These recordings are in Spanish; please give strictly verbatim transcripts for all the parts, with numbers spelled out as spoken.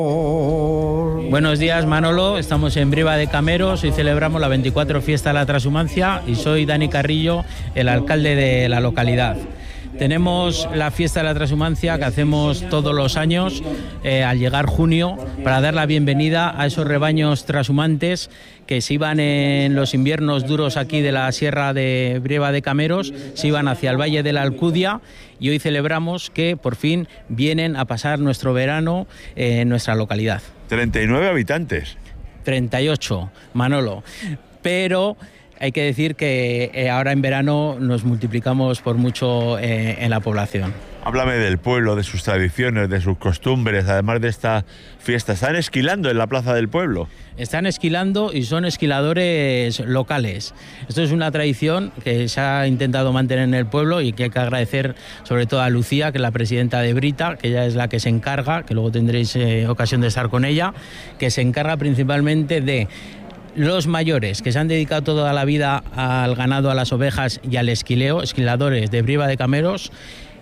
Buenos días, Manolo. Estamos en Briva de Cameros. Hoy celebramos la veinticuatro Fiesta de la Transhumancia y soy Dani Carrillo, el alcalde de la localidad. Tenemos la Fiesta de la Transhumancia que hacemos todos los años eh, al llegar junio para dar la bienvenida a esos rebaños transhumantes que se iban en los inviernos duros aquí de la Sierra de Briva de Cameros, se iban hacia el Valle de la Alcudia y hoy celebramos que por fin vienen a pasar nuestro verano en nuestra localidad. treinta y nueve habitantes. treinta y ocho, Manolo. Pero hay que decir que eh, ahora en verano nos multiplicamos por mucho eh, en la población. Háblame del pueblo, de sus tradiciones, de sus costumbres, además de esta fiesta. ¿Están esquilando en la plaza del pueblo? Están esquilando y son esquiladores locales. Esto es una tradición que se ha intentado mantener en el pueblo y que hay que agradecer sobre todo a Lucía, que es la presidenta de Brita, que ella es la que se encarga, que luego tendréis eh, ocasión de estar con ella, que se encarga principalmente de los mayores que se han dedicado toda la vida al ganado, a las ovejas y al esquileo, esquiladores de Briva de Cameros,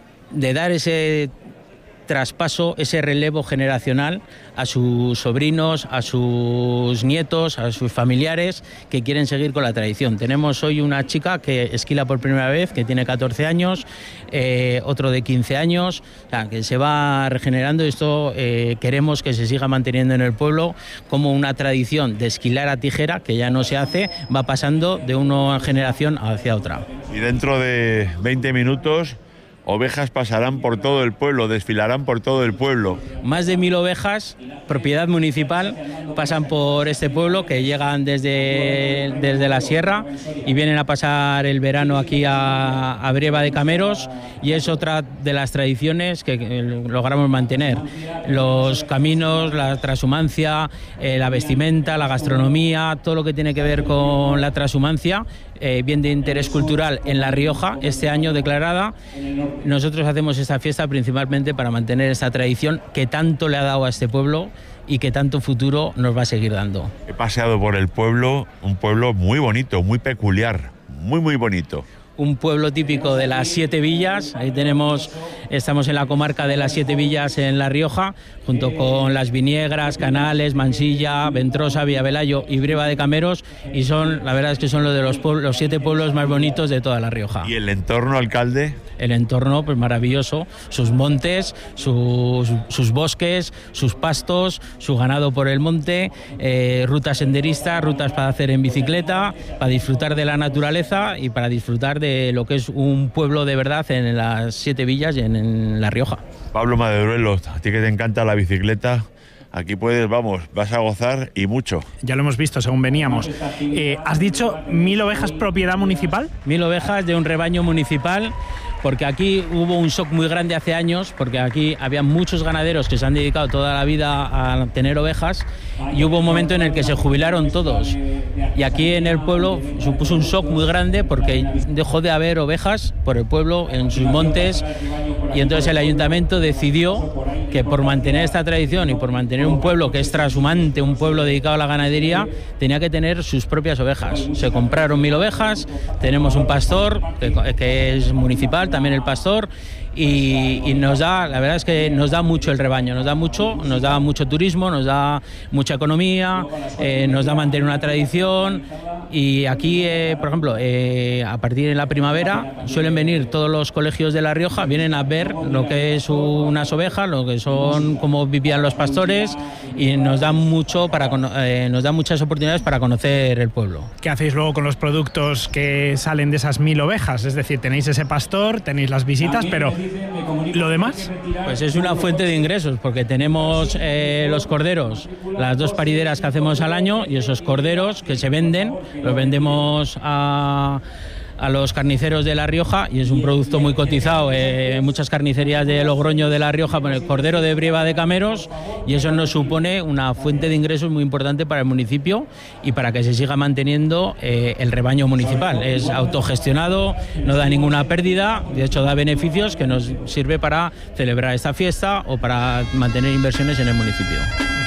de dar ese traspaso, ese relevo generacional a sus sobrinos, a sus nietos, a sus familiares que quieren seguir con la tradición. Tenemos hoy una chica que esquila por primera vez, que tiene catorce años, eh, otro de quince años, o sea, que se va regenerando. Esto eh, queremos que se siga manteniendo en el pueblo como una tradición de esquilar a tijera, que ya no se hace, va pasando de una generación hacia otra. Y dentro de veinte minutos... ovejas pasarán por todo el pueblo, desfilarán por todo el pueblo. Más de mil ovejas, propiedad municipal, pasan por este pueblo, que llegan desde, desde la sierra y vienen a pasar el verano aquí a, a Briva de Cameros, y es otra de las tradiciones que logramos mantener. Los caminos, la transhumancia, eh, la vestimenta, la gastronomía, todo lo que tiene que ver con la transhumancia, eh, bien de interés cultural en La Rioja, este año declarada. Nosotros hacemos esta fiesta principalmente para mantener esta tradición que tanto le ha dado a este pueblo y que tanto futuro nos va a seguir dando. He paseado por el pueblo, un pueblo muy bonito, muy peculiar, muy muy bonito. Un pueblo típico de las Siete Villas. Ahí tenemos, estamos en la comarca de las Siete Villas en La Rioja, junto con Las Viñegras, Canales, Mansilla, Ventrosa, Villavelayo y Briva de Cameros, y son, la verdad es que son los de los, pueblos, los siete pueblos más bonitos de toda La Rioja. ¿Y el entorno, alcalde? El entorno, pues maravilloso, sus montes, sus, sus bosques, sus pastos, su ganado por el monte, eh, rutas senderistas, rutas para hacer en bicicleta, para disfrutar de la naturaleza y para disfrutar de lo que es un pueblo de verdad en las Siete Villas y en, en La Rioja. Pablo Maderuelo, a ti que te encanta la bicicleta, aquí puedes, vamos, vas a gozar y mucho. Ya lo hemos visto según veníamos. Eh, ¿Has dicho mil ovejas propiedad municipal? Mil ovejas de un rebaño municipal, porque aquí hubo un shock muy grande hace años, porque aquí había muchos ganaderos que se han dedicado toda la vida a tener ovejas, y hubo un momento en el que se jubilaron todos. Y aquí en el pueblo supuso un shock muy grande porque dejó de haber ovejas por el pueblo, en sus montes, y entonces el ayuntamiento decidió que por mantener esta tradición y por mantener un pueblo que es transhumante, un pueblo dedicado a la ganadería, tenía que tener sus propias ovejas. Se compraron mil ovejas, tenemos un pastor que, que es municipal, también el pastor, y, y nos da, la verdad es que nos da mucho el rebaño, nos da mucho, nos da mucho turismo, nos da mucha economía, eh, nos da mantener una tradición. Y aquí, eh, por ejemplo, eh, a partir de la primavera suelen venir todos los colegios de La Rioja, vienen a ver lo que es unas ovejas, lo que son, cómo vivían los pastores, y nos da mucho para eh, nos da muchas oportunidades para conocer el pueblo. ¿Qué hacéis luego con los productos que salen de esas mil ovejas? Es decir, tenéis ese pastor, tenéis las visitas, pero ¿lo demás? Pues es una fuente de ingresos, porque tenemos eh, los corderos, las dos parideras que hacemos al año, y esos corderos que se venden, los vendemos a, a los carniceros de La Rioja, y es un producto muy cotizado eh, en muchas carnicerías de Logroño, de La Rioja, con el cordero de Briva de Cameros, y eso nos supone una fuente de ingresos muy importante para el municipio y para que se siga manteniendo eh, el rebaño municipal. Es autogestionado, no da ninguna pérdida, de hecho da beneficios que nos sirve para celebrar esta fiesta o para mantener inversiones en el municipio.